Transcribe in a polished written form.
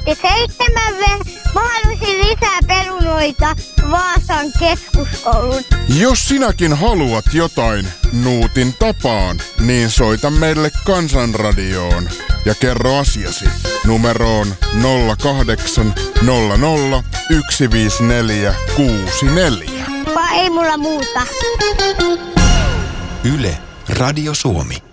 Ja 7 mä halusin lisää perunoita Vaasan keskuskouluun. Jos sinäkin haluat jotain Nuutin tapaan, niin soita meille Kansanradioon ja kerro asiasi numeroon 0800 154 64. Vai ei mulla muuta. Yle, Radio Suomi.